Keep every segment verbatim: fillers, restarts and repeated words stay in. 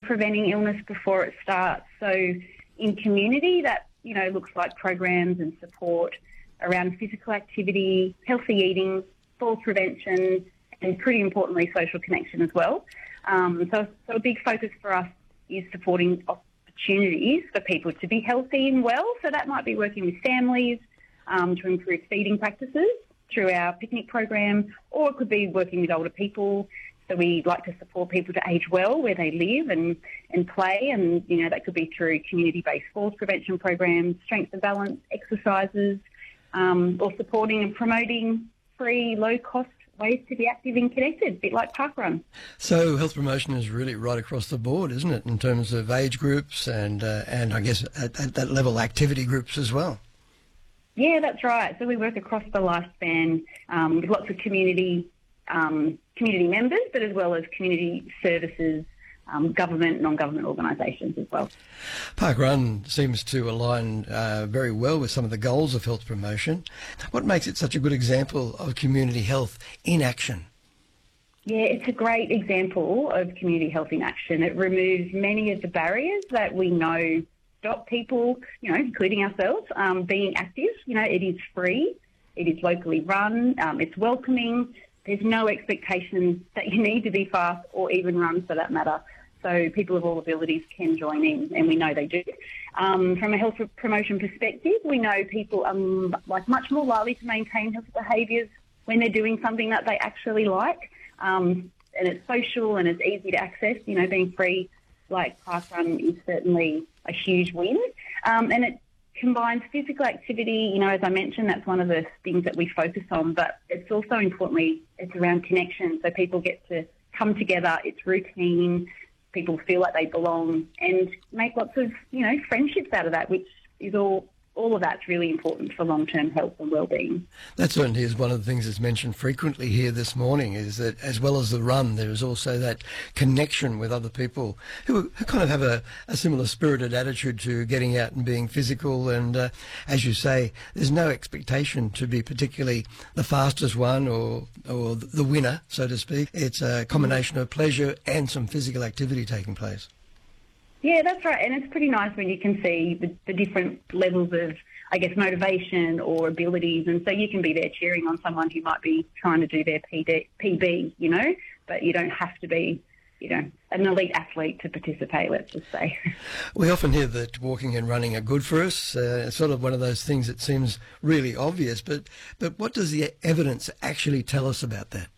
preventing illness before it starts. So in community, that, you know, looks like programs and support around physical activity, healthy eating, fall prevention, and pretty importantly, social connection as well. Um, so, so a big focus for us is supporting opportunities for people to be healthy and well. So that might be working with families um, to improve feeding practices through our picnic program, or it could be working with older people. So we like to support people to age well where they live and, and play, and, you know, that could be through community-based falls prevention programs, strength and balance exercises, um, or supporting and promoting free, low-cost ways to be active and connected, a bit like Parkrun. So health promotion is really right across the board, isn't it, in terms of age groups and, uh, and I guess at, at that level, activity groups as well? Yeah, that's right. So we work across the lifespan um, with lots of community um, community members, but as well as community services, um, government, non-government organisations as well. Parkrun seems to align uh, very well with some of the goals of health promotion. What makes it such a good example of community health in action? Yeah, it's a great example of community health in action. It removes many of the barriers that we know stop people, you know, including ourselves, um, being active. You know, it is free, it is locally run, um, it's welcoming. There's no expectation that you need to be fast or even run for that matter. So people of all abilities can join in, and we know they do. Um, from a health promotion perspective, we know people are like much more likely to maintain healthy behaviours when they're doing something that they actually like. Um, and it's social and it's easy to access. You know, being free like Parkrun is certainly a huge win. Um, and it combines physical activity. You know, as I mentioned, that's one of the things that we focus on, but it's also importantly, it's around connection. So people get to come together, it's routine, people feel like they belong and make lots of, you know, friendships out of that, which is all, all of that's really important for long-term health and well-being. That certainly is one of the things that's mentioned frequently here this morning, is that as well as the run, there is also that connection with other people who, who kind of have a, a similar spirited attitude to getting out and being physical. And uh, as you say, there's no expectation to be particularly the fastest one or, or the winner, so to speak. It's a combination of pleasure and some physical activity taking place. Yeah, that's right. And it's pretty nice when you can see the, the different levels of, I guess, motivation or abilities. And so you can be there cheering on someone who might be trying to do their P D, P B, you know, but you don't have to be, you know, an elite athlete to participate, let's just say. We often hear that walking and running are good for us. Uh, it's sort of one of those things that seems really obvious. But, but what does the evidence actually tell us about that?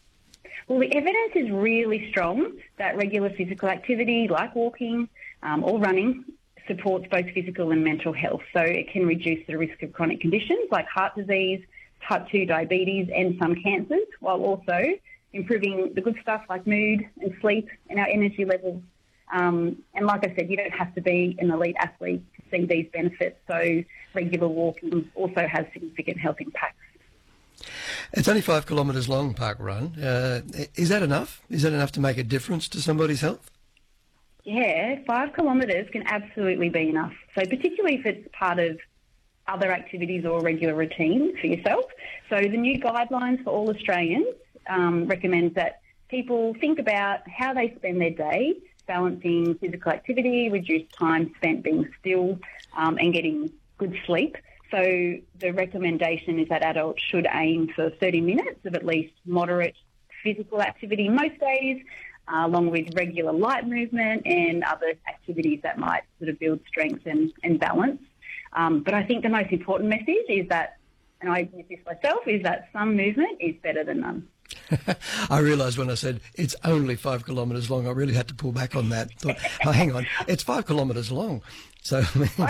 Well, the evidence is really strong that regular physical activity like walking um, or running supports both physical and mental health. So it can reduce the risk of chronic conditions like heart disease, type two diabetes and some cancers, while also improving the good stuff like mood and sleep and our energy levels. Um, and like I said, you don't have to be an elite athlete to see these benefits. So regular walking also has significant health impacts. It's only five kilometres long, Parkrun. Uh, is that enough? Is that enough to make a difference to somebody's health? Yeah, five kilometres can absolutely be enough. So particularly if it's part of other activities or regular routine for yourself. So the new guidelines for all Australians um, recommends that people think about how they spend their day, balancing physical activity, reduced time spent being still, um, and getting good sleep. So the recommendation is that adults should aim for thirty minutes of at least moderate physical activity most days, uh, along with regular light movement and other activities that might sort of build strength and, and balance. Um, but I think the most important message is that, and I use this myself, is that some movement is better than none. I realised when I said it's only five kilometres long, I really had to pull back on that. Thought, oh, hang on, it's five kilometres long. So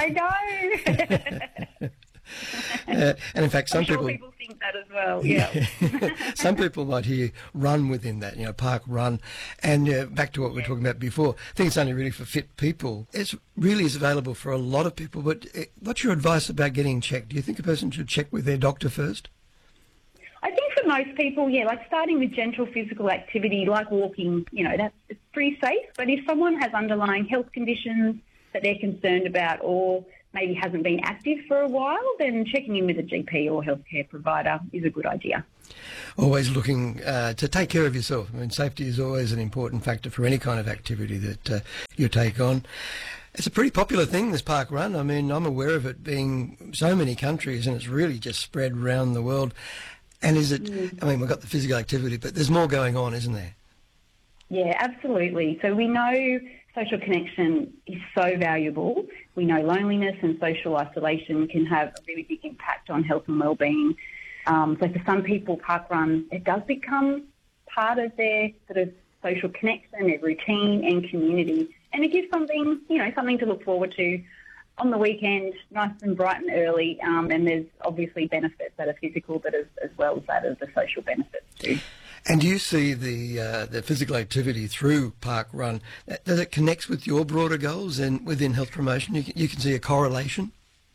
I know. Uh, and in fact, some I'm sure people, people think that as well. Yeah. Some people might hear run within that, you know, park run, and uh, back to what we were talking about before. I think it's only really for fit people. It really is available for a lot of people. But uh, what's your advice about getting checked? Do you think a person should check with their doctor first? I think for most people, yeah, like starting with gentle physical activity, like walking, you know, that's it's pretty safe. But if someone has underlying health conditions that they're concerned about, or maybe hasn't been active for a while, then checking in with a G P or healthcare provider is a good idea. Always looking uh, to take care of yourself. I mean, safety is always an important factor for any kind of activity that uh, you take on. It's a pretty popular thing, this park run. I mean, I'm aware of it being so many countries, and it's really just spread around the world. And is it, mm. I mean, we've got the physical activity, but there's more going on, isn't there? Yeah, absolutely. So we know social connection is so valuable. We know loneliness and social isolation can have a really big impact on health and wellbeing. Um, so for some people, parkrun, it does become part of their sort of social connection, their routine and community. And it gives something, you know, something to look forward to on the weekend, nice and bright and early. Um, and there's obviously benefits that are physical, but as, as well as that of the social benefits too. And do you see the uh, the physical activity through Park Run, does it connect with your broader goals and within health promotion? You can, you can see a correlation?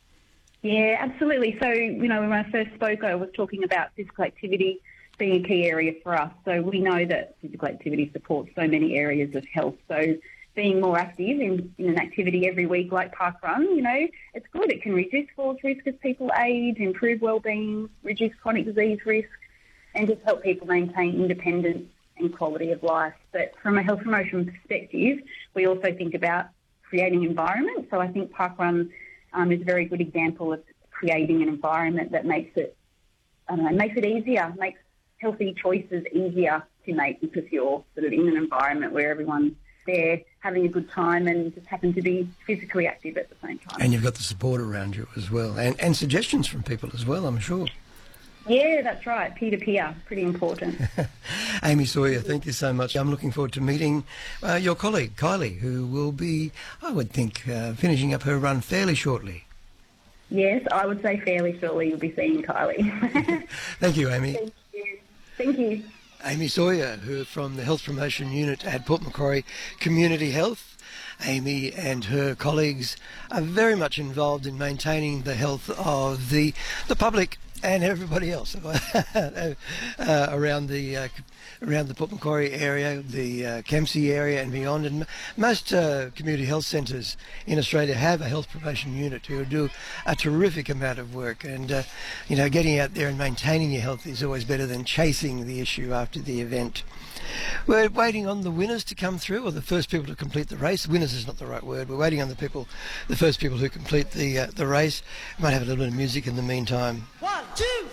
Yeah, absolutely. So, you know, when I first spoke, I was talking about physical activity being a key area for us. So we know that physical activity supports so many areas of health. So being more active in, in an activity every week like Park Run, you know, it's good. It can reduce falls risk as people age, improve wellbeing, reduce chronic disease risk, and just help people maintain independence and quality of life. But from a health promotion perspective, we also think about creating environment. So I think Park Run um, is a very good example of creating an environment that makes it, I don't know, makes it easier, makes healthy choices easier to make because you're sort of in an environment where everyone's there having a good time and just happen to be physically active at the same time. And you've got the support around you as well, and, and suggestions from people as well, I'm sure. Yeah, that's right. Peer-to-peer, pretty important. Amy Sawyer, thank you so much. I'm looking forward to meeting uh, your colleague, Kylie, who will be, I would think, uh, finishing up her run fairly shortly. Yes, I would say fairly shortly you'll be seeing Kylie. Thank you, Amy. Thank you. Thank you. Amy Sawyer, who from the Health Promotion Unit at Port Macquarie Community Health. Amy and her colleagues are very much involved in maintaining the health of the the public and everybody else uh, around the uh, around the Port Macquarie area, the uh, Kempsey area and beyond. And most uh, community health centres in Australia have a health promotion unit who do a terrific amount of work. And, uh, you know, getting out there and maintaining your health is always better than chasing the issue after the event. We're waiting on the winners to come through, or the first people to complete the race. Winners is not the right word. We're waiting on the people, the first people who complete the uh, the race. We might have a little bit of music in the meantime. One, two,